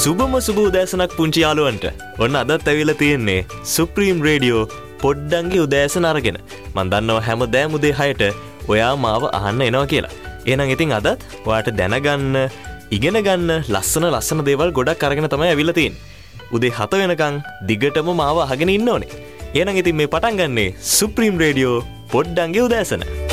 සුබම සුබ උදෑසනක් පුංචි යාළුවන්ට. ඔන්න අදත් ඇවිල්ලා තියෙන්නේ සුප්‍රීම් රේඩියෝ පොඩ්ඩන්ගේ උදෑසන අරගෙන. මම දන්නවා හැමදාම උදේ 6ට ඔයා මාව අහන්න එනවා කියලා. එහෙනම් ඉතින් අදත් ඔයාට දැනගන්න, ඉගෙන ගන්න ලස්සන දේවල් ගොඩක් අරගෙන තමයි ඇවිල්ලා තියෙන්නේ. උදේ 7 වෙනකන් දිගටම මාව අහගෙන ඉන්න ඕනේ. එහෙනම් ඉතින් මේ පටන් ගන්නේ සුප්‍රීම් රේඩියෝ පොඩ්ඩන්ගේ උදෑසන.